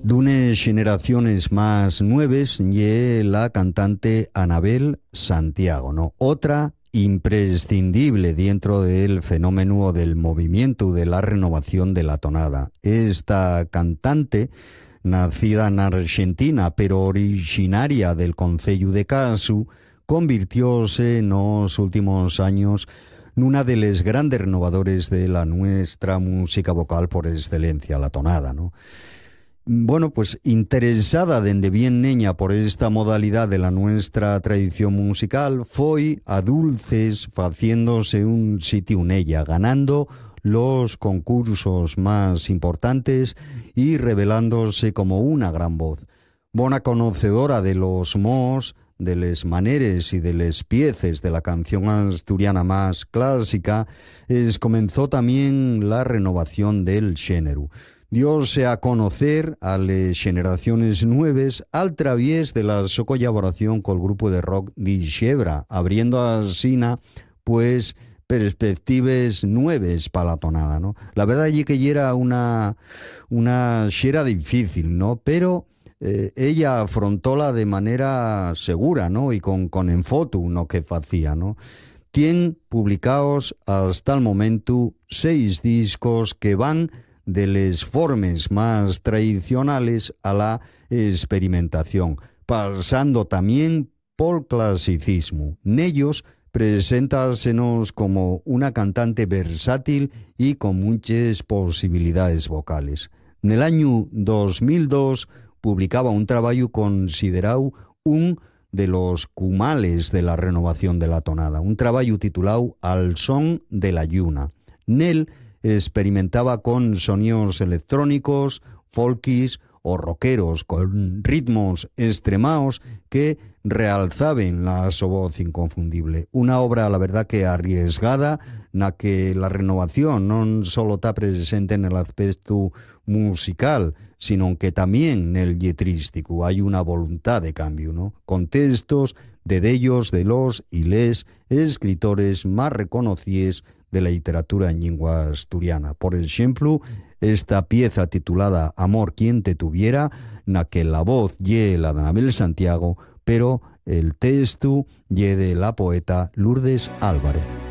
D'unes generaciones más nuevas y la cantante Anabel Santiago, ¿no? Otra imprescindible dentro del fenómeno del movimiento de la renovación de la tonada. Esta cantante, nacida en Argentina pero originaria del concello de Casu, convirtióse en los últimos años una de las grandes renovadores de la nuestra música vocal por excelencia, la tonada, ¿no? Bueno, pues interesada dende bien neña por esta modalidad de la nuestra tradición musical, foi a dulces faciéndose un sitio en ella, ganando los concursos más importantes y revelándose como una gran voz. Bona conocedora de los mots, de les maneres y de les pieces de la canción asturiana más clásica, comenzó también la renovación del género. Dióse a conocer a las generaciones nuevas al través de la su colaboración con el grupo de rock de Xebra, abriendo así pues perspectivas nuevas para la tonada, ¿no? La verdad es que ya era una xera difícil, ¿no? Pero ella afrontóla de manera segura, ¿no? Y con enfoto, ¿no? Que hacía, ¿no? Tienen publicados hasta el momento 6 discos que van de las formas más tradicionales a la experimentación, pasando también por clasicismo. En ellos preséntasenos como una cantante versátil y con muchas posibilidades vocales. En el año 2002 publicaba un trabajo considerado un de los cumales de la renovación de la tonada, un trabajo titulado Al son de la lluna. En él experimentaba con sonidos electrónicos, folkis o rockeros con ritmos extremados que realzaban la su voz inconfundible. Una obra, la verdad, que arriesgada, na que la renovación no solo está presente en el aspecto musical, sino que también en el letrístico hay una voluntad de cambio, ¿no? Con textos de ellos, de los y les escritores más reconocidos de la literatura en lengua asturiana. Por ejemplo, esta pieza titulada Amor quien te tuviera, na que la voz ye la de Anabel Santiago, pero el texto ye de la poeta Lourdes Álvarez.